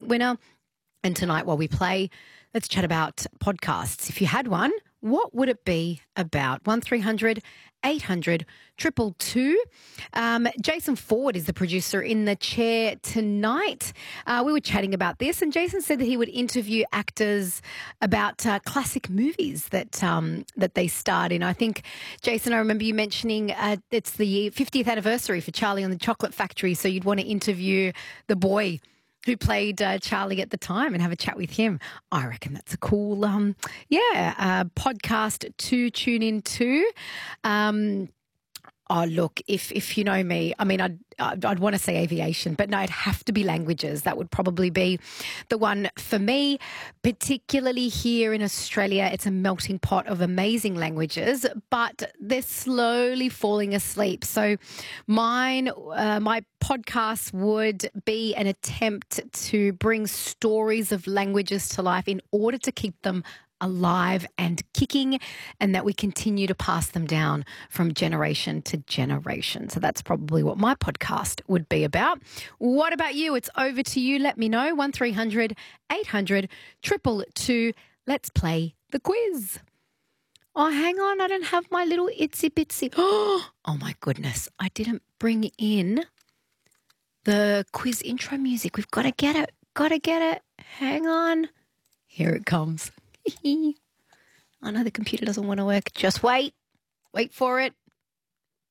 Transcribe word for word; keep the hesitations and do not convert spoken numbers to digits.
winner. And tonight while we play, let's chat about podcasts. If you had one, what would it be about? one three hundred eight hundred two two two. Um, Jason Ford is the producer in the chair tonight. Uh, we were chatting about this, and Jason said that he would interview actors about uh, classic movies that um, that they starred in. I think, Jason, I remember you mentioning uh, it's the fiftieth anniversary for Charlie and the Chocolate Factory, so you'd want to interview the boy who played uh, Charlie at the time and have a chat with him. I reckon that's a cool, um, yeah, uh, podcast to tune into. Um, oh, look, if if you know me, I mean, I'd, I'd, I'd want to say aviation, but no, it'd have to be languages. That would probably be the one for me, particularly here in Australia. It's a melting pot of amazing languages, but they're slowly falling asleep. So mine, uh, my podcast would be an attempt to bring stories of languages to life in order to keep them alive and kicking, and that we continue to pass them down from generation to generation. So that's probably what my podcast would be about. What about you? It's over to you. Let me know. one three hundred eight hundred two two two. Let's play the quiz. Oh, hang on. I don't have my little itsy bitsy. Oh, my goodness. I didn't bring in the quiz intro music. We've got to get it. Got to get it. Hang on. Here it comes. I know the computer doesn't want to work. Just wait. Wait for it.